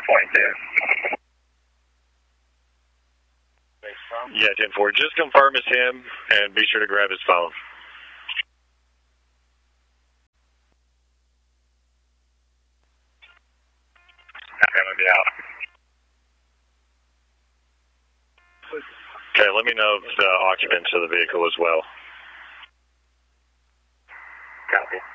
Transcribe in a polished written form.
Yeah, 10-4. Just confirm it's him and be sure to grab his phone. I'm going to be out. Okay, let me know the occupants of the vehicle as well. Copy.